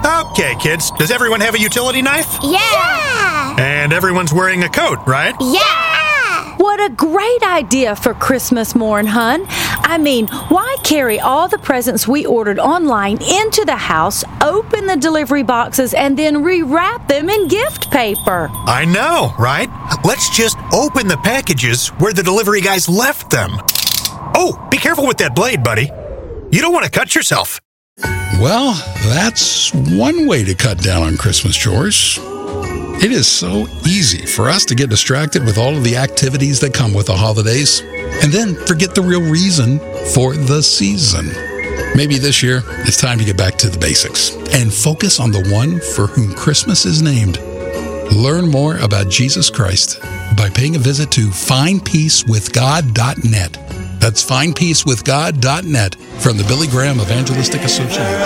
Okay, kids, does everyone have a utility knife? Yeah! And everyone's wearing a coat, right? Yeah! What a great idea for Christmas morn, hun. I mean, why carry all the presents we ordered online into the house, open the delivery boxes, and then rewrap them in gift paper? I know, right? Let's just open the packages where the delivery guys left them. Oh, be careful with that blade, buddy. You don't want to cut yourself. Well, that's one way to cut down on Christmas chores. It is so easy for us to get distracted with all of the activities that come with the holidays and then forget the real reason for the season. Maybe this year it's time to get back to the basics and focus on the one for whom Christmas is named. Learn more about Jesus Christ by paying a visit to findpeacewithgod.net. That's findpeacewithgod.net from the Billy Graham Evangelistic Association.